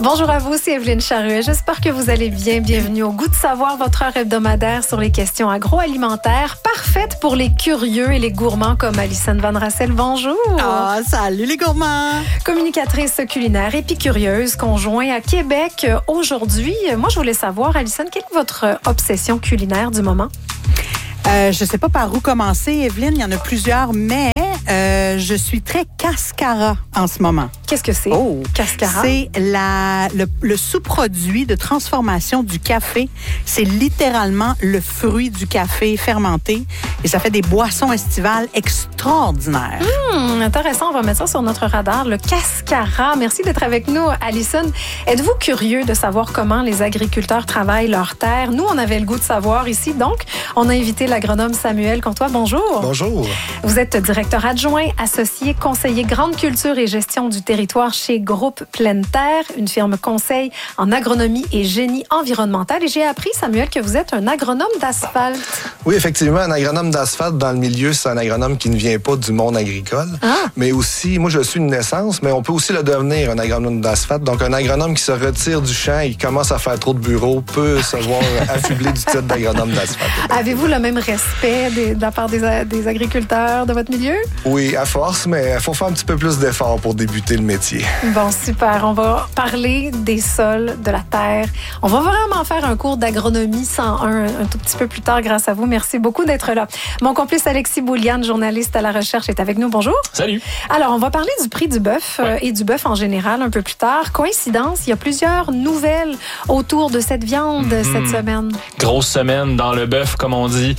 Bonjour à vous, c'est Evelyne Charruet. J'espère que vous allez bien. Bienvenue au Goût de savoir, votre heure hebdomadaire sur les questions agroalimentaires, parfaite pour les curieux et les gourmands comme Alison Van Rassel. Bonjour. Ah, salut les gourmands. Communicatrice culinaire épicurieuse, conjoint à Québec aujourd'hui. Moi, je voulais savoir, Alison, quelle est votre obsession culinaire du moment? Je sais pas par où commencer, Evelyne. Il y en a plusieurs, mais je suis très cascara en ce moment. Qu'est-ce que c'est? Cascara? C'est le sous-produit de transformation du café. C'est littéralement le fruit du café fermenté et ça fait des boissons estivales extraordinaires. Intéressant, on va mettre ça sur notre radar, le cascara. Merci d'être avec nous, Alison. Êtes-vous curieux de savoir comment les agriculteurs travaillent leur terre? Nous, on avait le goût de savoir ici, donc on a invité l'agronome Samuel Comtois. Bonjour. Bonjour. Vous êtes directeur adjoint, associé, conseiller grande culture et gestion du territoire chez Groupe Pleine Terre, une firme conseil en agronomie et génie environnemental. Et j'ai appris, Samuel, que vous êtes un agronome d'asphalte. Oui, effectivement, un agronome d'asphalte dans le milieu, c'est un agronome qui ne vient pas du monde agricole. Mais aussi, moi, je suis de naissance, mais on peut aussi le devenir, un agronome d'asphalte. Donc, un agronome qui se retire du champ et qui commence à faire trop de bureaux peut se voir affublé du titre d'agronome d'asphalte. Avez-vous le même respect de la part des agriculteurs de votre milieu? Oui, à force, mais il faut faire un petit peu plus d'efforts pour débuter le métier. Bon, super. On va parler des sols, de la terre. On va vraiment faire un cours d'agronomie 101 un tout petit peu plus tard grâce à vous. Merci beaucoup d'être là. Mon complice Alexis Bouliane, journaliste à la recherche, est avec nous. Bonjour. Salut. Alors, on va parler du prix du bœuf et du bœuf en général un peu plus tard. Coïncidence, il y a plusieurs nouvelles autour de cette viande cette semaine. Grosse semaine dans le bœuf, comme on dit.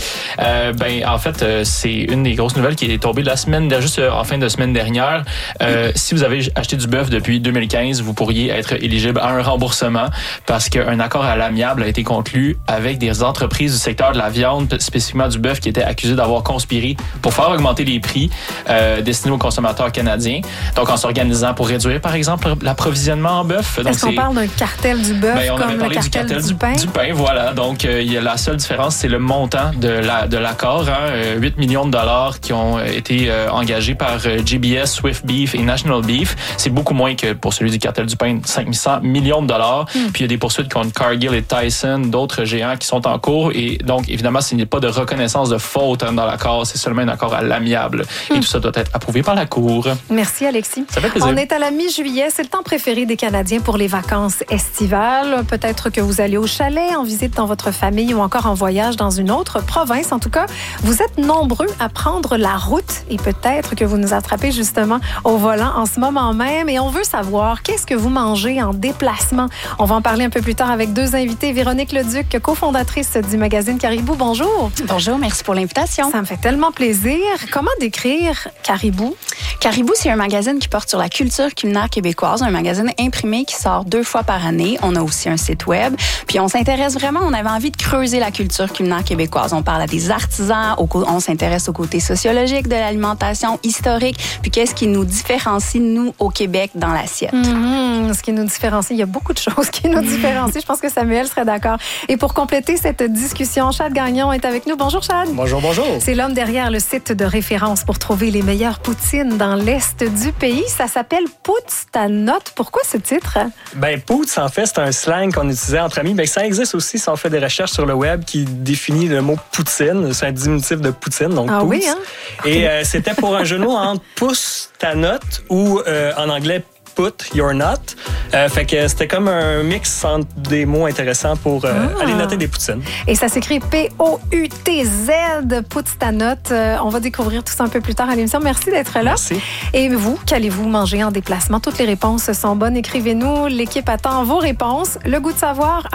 En fait, c'est une des grosses nouvelles qui est tombée la semaine, juste en fin de semaine dernière. Si vous avez acheté du bœuf depuis 2015, vous pourriez être éligible à un remboursement parce qu'un accord à l'amiable a été conclu avec des entreprises du secteur de la viande, spécifiquement du bœuf, qui étaient accusées d'avoir conspiré pour faire augmenter les prix destinés aux consommateurs canadiens. Donc, en s'organisant pour réduire, par exemple, l'approvisionnement en bœuf. Donc, est-ce qu'on parle d'un cartel du bœuf comme le cartel du pain? Du pain, voilà. Donc, la seule différence, c'est le montant de l'accord. 8 millions de dollars qui ont été engagés par JBS, Swift Beef et National Beef. C'est beaucoup moins que pour celui du cartel du pain, 500 millions de dollars. Puis il y a des poursuites contre Cargill et Tyson, d'autres géants qui sont en cours. Et donc, évidemment, s'il n'y a pas de reconnaissance de faute dans l'accord, c'est seulement un accord à l'amiable. Et tout ça doit être approuvé par la Cour. Merci, Alexis. Ça fait plaisir. On est à la mi-juillet. C'est le temps préféré des Canadiens pour les vacances estivales. Peut-être que vous allez au chalet, en visite dans votre famille ou encore en voyage dans une autre province. En tout cas, vous êtes nombreux à prendre la route et peut-être que vous nous attrapez justement au volant en ce moment même. Et on veut savoir qu'est-ce que vous mangez en déplacement. On va en parler un peu plus tard avec deux invités. Véronique Leduc, cofondatrice du magazine Caribou. Bonjour. Bonjour, merci pour l'invitation. Ça me fait tellement plaisir. Comment décrire Caribou? Caribou, c'est un magazine qui porte sur la culture culinaire québécoise, un magazine imprimé qui sort 2 fois par année. On a aussi un site web. Puis on s'intéresse vraiment, on avait envie de creuser la culture culinaire québécoise. On parle à des artisans, on s'intéresse au côté sociologique de l'alimentation, historique, puis qu'est-ce qui nous différencie, nous, au Québec, dans l'assiette. Ce qui nous différencie, il y a beaucoup de choses qui nous différencient. Je pense que Samuel serait d'accord. Et pour compléter cette discussion, Chad Gagnon est avec nous. Bonjour, Chad. Bonjour, bonjour. C'est l'homme derrière le site de référence pour trouver les meilleures poutines dans l'Est du pays. Ça s'appelle Pouts ta note. Pourquoi ce titre? Pouts, en fait, c'est un slang qu'on utilisait entre amis. Ça existe aussi si on fait des recherches sur le web qui définit le mot poutine. C'est un diminutif de poutine, donc Pouts. Oui, hein? Et c'était pour un jeu de mots entre pousse ta note ou en anglais put your note. Fait que c'était comme un mix entre des mots intéressants pour aller noter des poutines. Et ça s'écrit P-O-U-T-Z, Put ta note. On va découvrir tout ça un peu plus tard à l'émission. Merci d'être là. Merci. Et vous, qu'allez-vous manger en déplacement? Toutes les réponses sont bonnes. Écrivez-nous. L'équipe attend vos réponses. Le goût de savoir,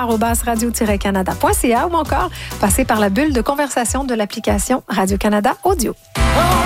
@radio-canada.ca ou encore passez par la bulle de conversation de l'application Radio-Canada Audio.